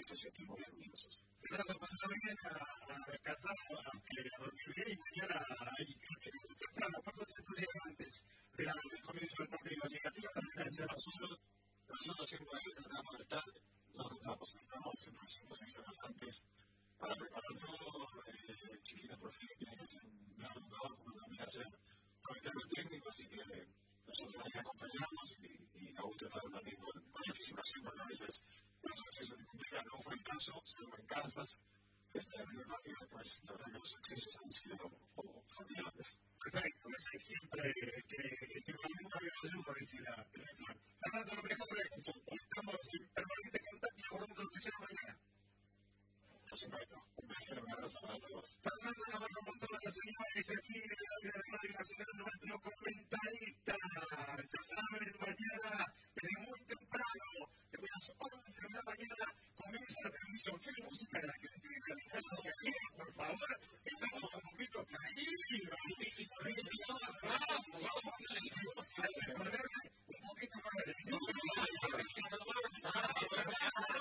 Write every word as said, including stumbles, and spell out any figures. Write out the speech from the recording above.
y se sienten muy orgullosos. Fernando, pasará bien a, a descansar, a, a dormir bien y mañana hay que temprano. ¿Cuánto tiempo llega antes de la, del comienzo del partido? ¿Llega aquí a la cancha? Nosotros, nosotros siempre tratamos de estar, nos tratamos, estamos siempre cinco o seis horas antes para preparar todo. Eh, Chiquita por fin tiene que hacer un gran trabajo como también hacer con el tema técnico, así que nosotros ahí acompañamos y, y nos gusta estar también con, con la figuración, porque a veces los accesos se complican. No fue el caso, solo en Kansas. Este es el partido, pues la verdad que los accesos han sido formidables. Perfecto, es siempre que que nunca había ayuda, dice la plan. Fernando, lo mejor de esto, estamos en permanente contacto con lo que sea mañana. Por supuesto, un placer, un abrazo para todos. Fernando Navarro con todas las señales aquí en el área de Radio Nacional, nuestro comentarista. Ya saben, mañana, desde muy temprano, desde las once de la mañana, comienza la televisión. ¿Qué música de la